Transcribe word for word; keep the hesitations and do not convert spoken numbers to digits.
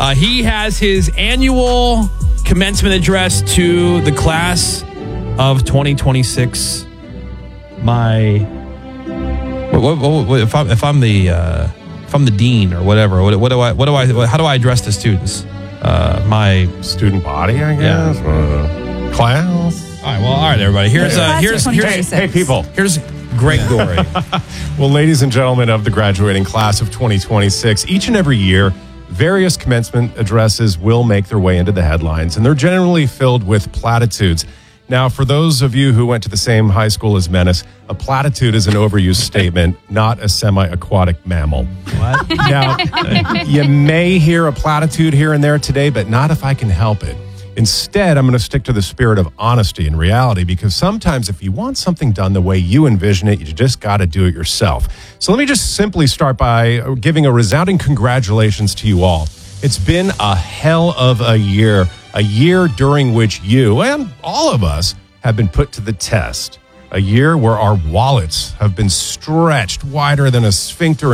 Uh, he has his annual commencement address to the class of twenty twenty-six. My, what, what, what, what, if I'm if I'm the uh, if I'm the dean or whatever, what, what do I what do I how do I address the students? Uh, my student body, I guess. Yeah. Uh, class. All right. Well, all right, everybody. Here's uh, here's here's hey, hey, people. Here's Greg Gorey. Well, ladies and gentlemen of the graduating class of twenty twenty-six, each and every year, various commencement addresses will make their way into the headlines, and they're generally filled with platitudes. Now, for those of you who went to the same high school as Menace, a platitude is an overused statement, not a semi-aquatic mammal. What? Now, you may hear a platitude here and there today, but not if I can help it. Instead, I'm going to stick to the spirit of honesty and reality, because sometimes if you want something done the way you envision it, you just got to do it yourself. So let me just simply start by giving a resounding congratulations to you all. It's been a hell of a year, a year during which you and all of us have been put to the test, a year where our wallets have been stretched wider than a sphincter